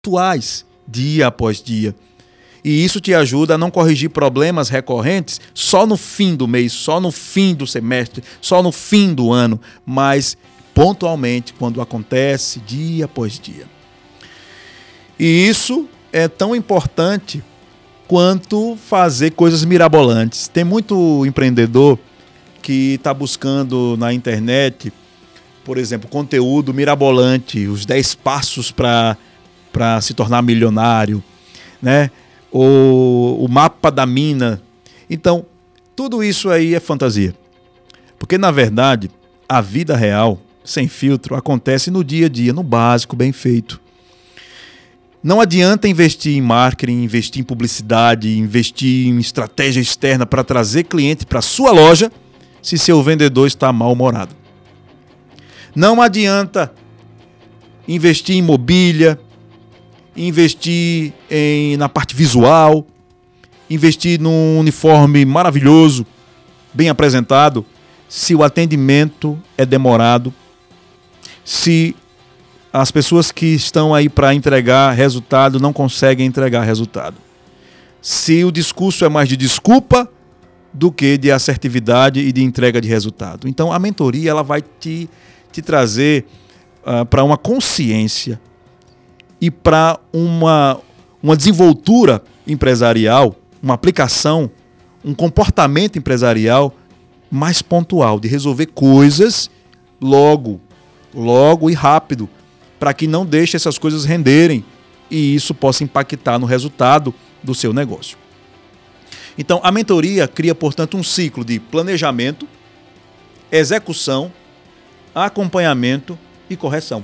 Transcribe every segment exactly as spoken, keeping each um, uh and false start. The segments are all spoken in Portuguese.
atuais, dia após dia. E isso te ajuda a não corrigir problemas recorrentes só no fim do mês, só no fim do semestre, só no fim do ano, mas pontualmente, quando acontece dia após dia. E isso é tão importante quanto fazer coisas mirabolantes. Tem muito empreendedor que está buscando na internet, por exemplo, conteúdo mirabolante, os dez passos para para se tornar milionário, né? Ou o mapa da mina. Então, tudo isso aí é fantasia. Porque, na verdade, a vida real, sem filtro, acontece no dia a dia, no básico, bem feito. Não adianta investir em marketing, investir em publicidade, investir em estratégia externa para trazer cliente para a sua loja se seu vendedor está mal-humorado. Não adianta investir em mobília, investir em, na parte visual, investir num uniforme maravilhoso, bem apresentado, se o atendimento é demorado, se as pessoas que estão aí para entregar resultado não conseguem entregar resultado, se o discurso é mais de desculpa do que de assertividade e de entrega de resultado. Então a mentoria ela vai te, te trazer uh, para uma consciência e para uma, uma desenvoltura empresarial, uma aplicação, um comportamento empresarial mais pontual, de resolver coisas logo, logo e rápido, para que não deixe essas coisas renderem e isso possa impactar no resultado do seu negócio. Então, a mentoria cria, portanto, um ciclo de planejamento, execução, acompanhamento e correção.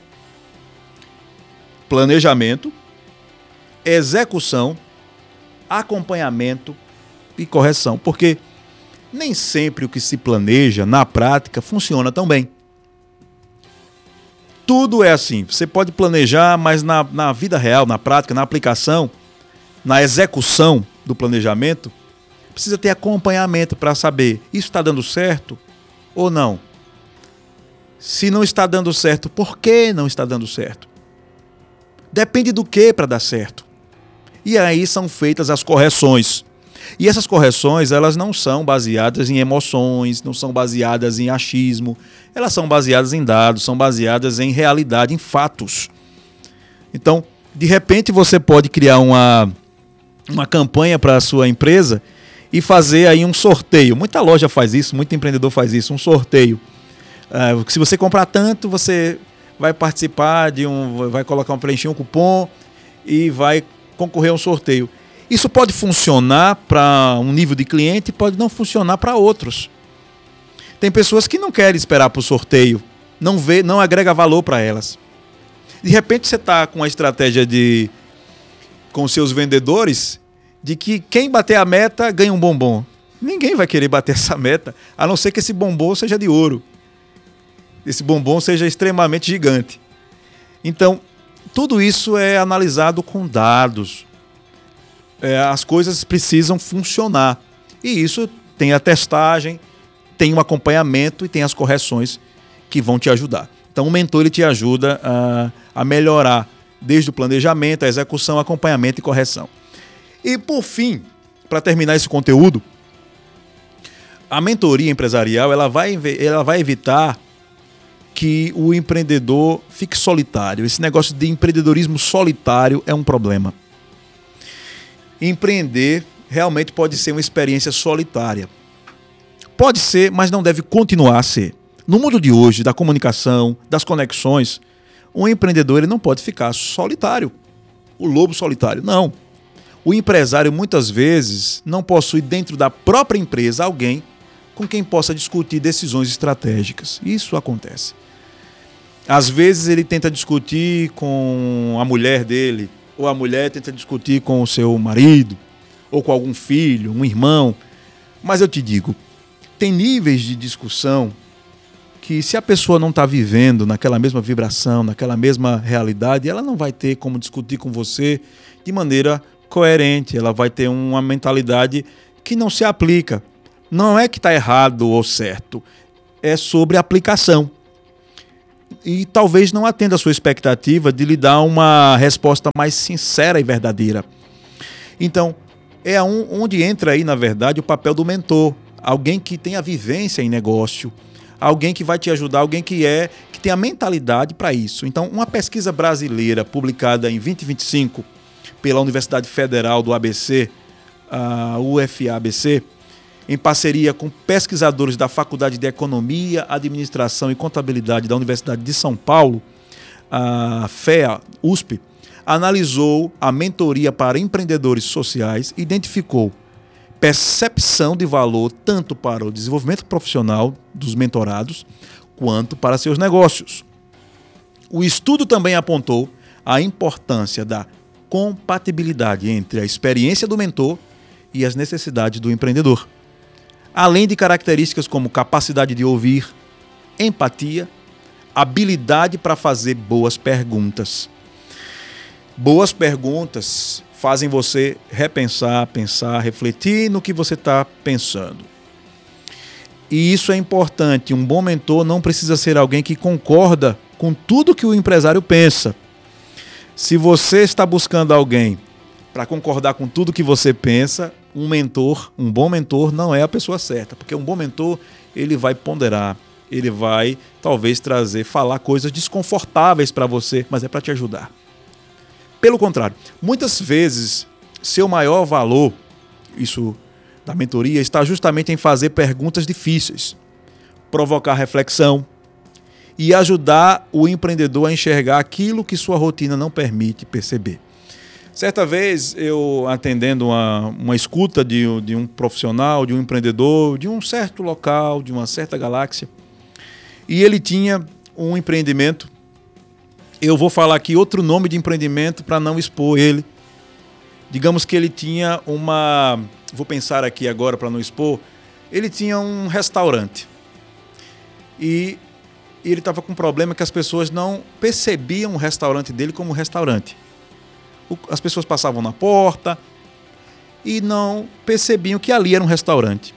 Planejamento, execução, acompanhamento e correção. Porque nem sempre o que se planeja na prática funciona tão bem. Tudo é assim. Você pode planejar, mas na, na vida real, na prática, na aplicação, na execução do planejamento, precisa ter acompanhamento para saber isso está dando certo ou não. Se não está dando certo, por que não está dando certo? Depende do que para dar certo. E aí são feitas as correções. E essas correções, elas não são baseadas em emoções, não são baseadas em achismo. Elas são baseadas em dados, são baseadas em realidade, em fatos. Então, de repente, você pode criar uma, uma campanha para a sua empresa e fazer aí um sorteio. Muita loja faz isso, muito empreendedor faz isso, um sorteio. Uh, se você comprar tanto, você vai participar de um, vai colocar um preencher um cupom e vai concorrer a um sorteio. Isso pode funcionar para um nível de cliente, pode não funcionar para outros. Tem pessoas que não querem esperar para o sorteio, não vê, não agrega valor para elas. De repente você está com a estratégia de, com seus vendedores, de que quem bater a meta ganha um bombom. Ninguém vai querer bater essa meta, a não ser que esse bombom seja de ouro. Esse bombom seja extremamente gigante. Então, tudo isso é analisado com dados. É, as coisas precisam funcionar. E isso tem a testagem, tem um acompanhamento e tem as correções que vão te ajudar. Então, o mentor ele te ajuda a, a melhorar desde o planejamento, a execução, acompanhamento e correção. E, por fim, para terminar esse conteúdo, a mentoria empresarial ela vai, ela vai evitar que o empreendedor fique solitário. Esse negócio de empreendedorismo solitário é um problema. Empreender realmente pode ser uma experiência solitária. Pode ser, mas não deve continuar a ser. No mundo de hoje, da comunicação, das conexões, um empreendedor ele não pode ficar solitário. O lobo solitário, não. O empresário, muitas vezes, não possui dentro da própria empresa alguém com quem possa discutir decisões estratégicas. Isso acontece. Às vezes ele tenta discutir com a mulher dele, ou a mulher tenta discutir com o seu marido, ou com algum filho, um irmão. Mas eu te digo, tem níveis de discussão que se a pessoa não está vivendo naquela mesma vibração, naquela mesma realidade, ela não vai ter como discutir com você de maneira coerente, ela vai ter uma mentalidade que não se aplica. Não é que está errado ou certo, é sobre aplicação. e talvez não atenda a sua expectativa de lhe dar uma resposta mais sincera e verdadeira. Então, é onde entra aí, na verdade, o papel do mentor. Alguém que tem a vivência em negócio, alguém que vai te ajudar, alguém que é que tem a mentalidade para isso. Então, uma pesquisa brasileira publicada em vinte e vinte e cinco pela Universidade Federal do A B C, a U F A B C, em parceria com pesquisadores da Faculdade de Economia, Administração e Contabilidade da Universidade de São Paulo, a F E A, U S P, analisou a mentoria para empreendedores sociais e identificou percepção de valor tanto para o desenvolvimento profissional dos mentorados quanto para seus negócios. O estudo também apontou a importância da compatibilidade entre a experiência do mentor e as necessidades do empreendedor, além de características como capacidade de ouvir, empatia, habilidade para fazer boas perguntas. Boas perguntas fazem você repensar, pensar, refletir no que você está pensando. E isso é importante. Um bom mentor não precisa ser alguém que concorda com tudo que o empresário pensa. Se você está buscando alguém para concordar com tudo que você pensa, um mentor, um bom mentor não é a pessoa certa. Porque um bom mentor, ele vai ponderar, ele vai talvez trazer, falar coisas desconfortáveis para você, mas é para te ajudar. Pelo contrário, muitas vezes, seu maior valor, isso da mentoria, está justamente em fazer perguntas difíceis, provocar reflexão e ajudar o empreendedor a enxergar aquilo que sua rotina não permite perceber. Certa vez, eu atendendo uma, uma escuta de, de um profissional, de um empreendedor, de um certo local, de uma certa galáxia, e ele tinha um empreendimento. Eu vou falar aqui outro nome de empreendimento para não expor ele. Digamos que ele tinha uma... Vou pensar aqui agora para não expor. Ele tinha um restaurante. E ele estava com um problema que as pessoas não percebiam o restaurante dele como restaurante. As pessoas passavam na porta e não percebiam que ali era um restaurante.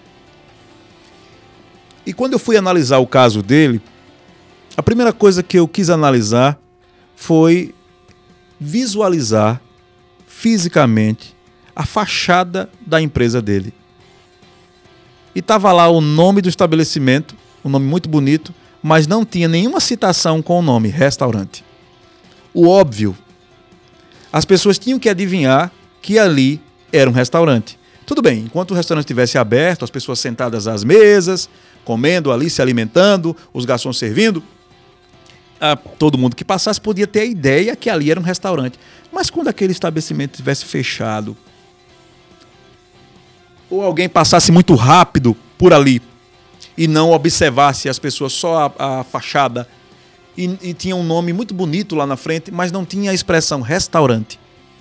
E quando eu fui analisar o caso dele, a primeira coisa que eu quis analisar foi visualizar fisicamente a fachada da empresa dele. E estava lá o nome do estabelecimento, um nome muito bonito, mas não tinha nenhuma citação com o nome restaurante. O óbvio, as pessoas tinham que adivinhar que ali era um restaurante. Tudo bem, enquanto o restaurante estivesse aberto, as pessoas sentadas às mesas, comendo ali, se alimentando, os garçons servindo, a todo mundo que passasse podia ter a ideia que ali era um restaurante. Mas quando aquele estabelecimento estivesse fechado, ou alguém passasse muito rápido por ali e não observasse as pessoas, só a, a fachada, e, e tinha um nome muito bonito lá na frente, mas não tinha a expressão restaurante,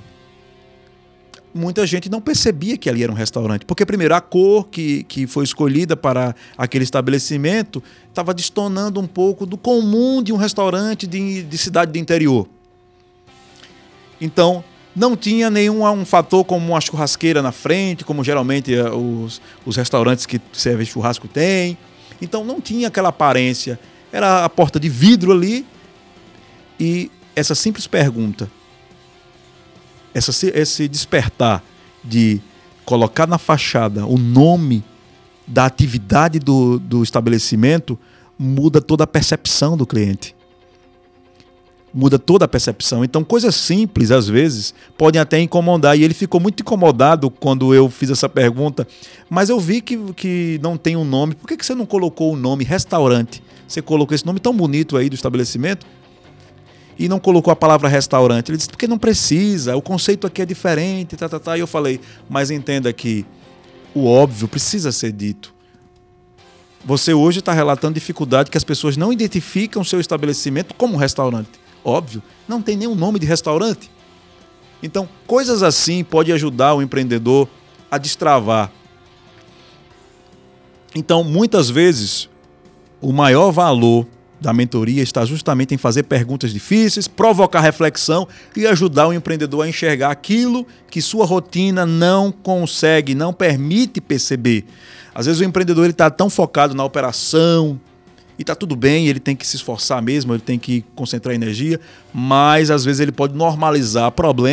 muita gente não percebia que ali era um restaurante. Porque, primeiro, a cor que, que foi escolhida para aquele estabelecimento estava destoando um pouco do comum de um restaurante de, de cidade do interior. Então, não tinha nenhum um fator como uma churrasqueira na frente, como geralmente os, os restaurantes que servem churrasco têm. Então, não tinha aquela aparência. Era a porta de vidro ali. E essa simples pergunta, Essa, esse despertar de colocar na fachada o nome da atividade do, do estabelecimento muda toda a percepção do cliente. Muda toda a percepção. Então, coisas simples, às vezes, podem até incomodar. E ele ficou muito incomodado quando eu fiz essa pergunta. Mas eu vi que, que não tem um nome. Por que, que você não colocou o nome restaurante? Você colocou esse nome tão bonito aí do estabelecimento e não colocou a palavra restaurante. Ele disse, porque não precisa, o conceito aqui é diferente, tá, tá, tá. E eu falei, mas entenda que o óbvio precisa ser dito. Você hoje está relatando dificuldade que as pessoas não identificam o seu estabelecimento como restaurante. Óbvio, não tem nenhum nome de restaurante. Então, coisas assim podem ajudar o empreendedor a destravar. Então, muitas vezes, o maior valor da mentoria está justamente em fazer perguntas difíceis, provocar reflexão e ajudar o empreendedor a enxergar aquilo que sua rotina não consegue, não permite perceber. Às vezes o empreendedor está tão focado na operação E tá tudo bem, ele tem que se esforçar mesmo, ele tem que concentrar energia, mas às vezes ele pode normalizar problemas